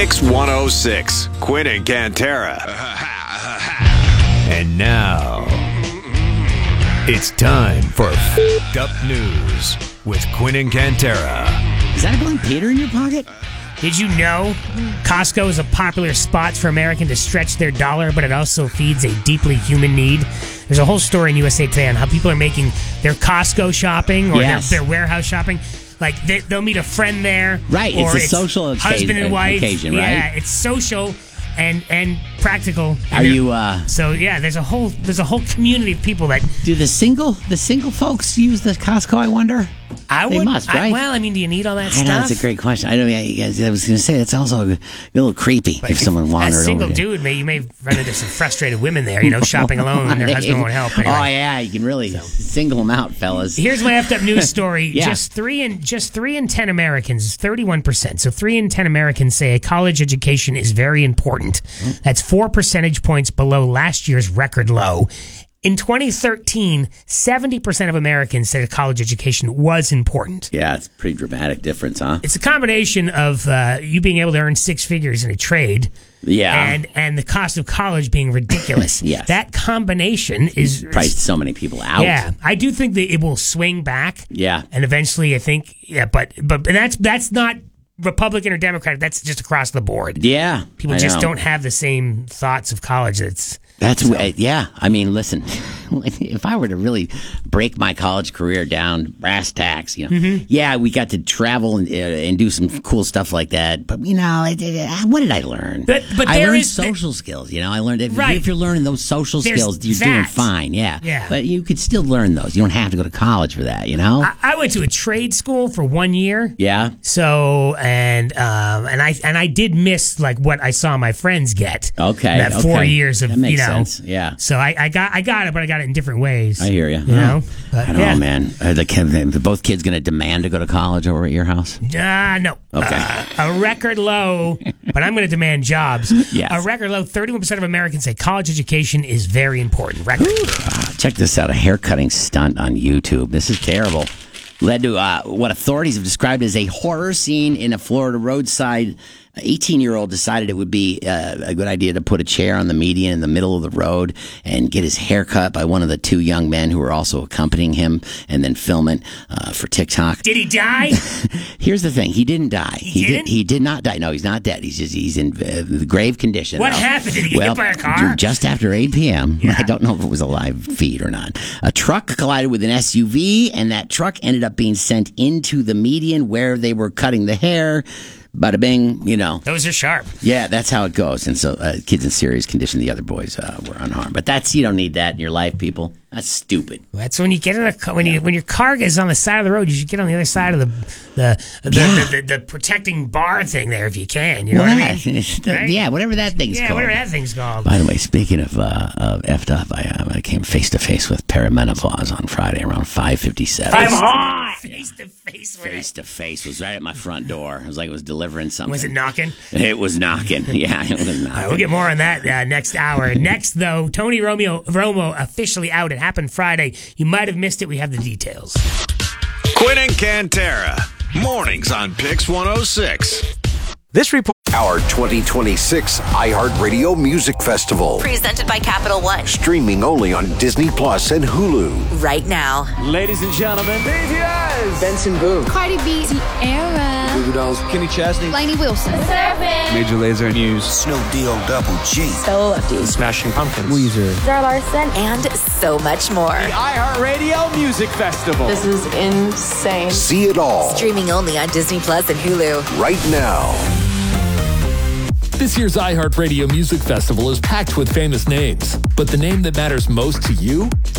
Pix 106, Quinn and Cantera. And now, it's time for F***ed Up News with Quinn and Cantera. Is that a Glen Peter in your pocket? Did you know Costco is a popular spot for Americans to stretch their dollar, but it also feeds a deeply human need? There's a whole story in USA Today on how people are making their Costco shopping or their warehouse shopping. Like, they'll meet a friend there. Right, or it's a social husband and wife. occasion, right? Yeah, it's social and practical. Are you So yeah, there's a whole community of people that do the single folks use the Costco, I wonder? They must, right? Do you need all that I stuff? know, that's a great question. I was going to say, it's also a little creepy if someone wandered over. A single dude, you may run into some frustrated women there, shopping alone and their husband won't help. Anyway. Oh, yeah, you can really single them out, fellas. Here's my effed up news story. Yeah. Just 3 in 10 Americans, 31%. So 3 in 10 Americans say a college education is very important. That's 4 percentage points below last year's record low. In 2013, 70% of Americans said a college education was important. Yeah, it's a pretty dramatic difference, huh? It's a combination of you being able to earn 6 figures in a trade, and the cost of college being ridiculous. Yes. That combination is priced so many people out. Yeah, I do think that it will swing back. Yeah, and eventually, I think, but that's not Republican or Democrat. That's just across the board. Yeah, people just don't have the same thoughts of college. Yeah. I mean, listen, if I were to really break my college career down, brass tacks, yeah, we got to travel and do some cool stuff like that. But what did I learn? But I learned social skills. I learned if you're learning those social skills, you're doing fine. Yeah. But you could still learn those. You don't have to go to college for that. I went to a trade school for 1 year. Yeah. So and I did miss like what I saw my friends get. Okay. That 4 years of that makes sense. Yeah. So I got it, but I got it in different ways. I hear you. But, I don't know, man. Are both kids going to demand to go to college over at your house? No. Okay. A record low, but I'm going to demand jobs. Yes. A record low. 31% of Americans say college education is very important. Record. Check this out: a haircutting stunt on YouTube. This is terrible. Led to what authorities have described as a horror scene in a Florida roadside. 18-year-old decided it would be a good idea to put a chair on the median in the middle of the road and get his hair cut by one of the 2 young men who were also accompanying him, and then film it for TikTok. Did he die? Here's the thing: he didn't die. He did not die. No, he's not dead. He's in grave condition. What happened? Did he get hit by a car? Just after 8 p.m. Yeah. I don't know if it was a live feed or not. A truck collided with an SUV, and that truck ended up being sent into the median where they were cutting the hair. Bada bing, Those are sharp. Yeah, that's how it goes. And so kids in serious condition, the other boys were unharmed. But you don't need that in your life, people. That's stupid. That's when you get in when your car is on the side of the road, you should get on the other side of the protecting bar thing there if you can. You know what I mean? Right? Yeah, whatever that thing's called. Yeah, whatever that thing's called. By the way, speaking of effed up, I came face to face with perimenopause on Friday around 5:57. I'm hot. Face to face with Face to face was right at my front door. It was like it was delivering something. Was it knocking? It was knocking. Yeah, it was knocking. All right, we'll get more on that next hour. Next, though, Tony Romo officially out. It happened Friday. You might have missed it. We have the details. Quinn and Cantera, mornings on Pix 106. This report. Our 2026 iHeartRadio Music Festival. Presented by Capital One. Streaming only on Disney Plus and Hulu. Right now. Ladies and gentlemen, BTS. Benson Boone. Cardi B. Tierra. Goo Goo Dolls. Kenny Chesney. Lainey Wilson. Surfing. Major Lazer News. Snoop D-O Double G. Stella Lefty. Smashing Pumpkins. Weezer. Zara Larson. And so much more. The iHeartRadio Music Festival. This is insane. See it all. Streaming only on Disney Plus and Hulu. Right now. This year's iHeartRadio Music Festival is packed with famous names, but the name that matters most to you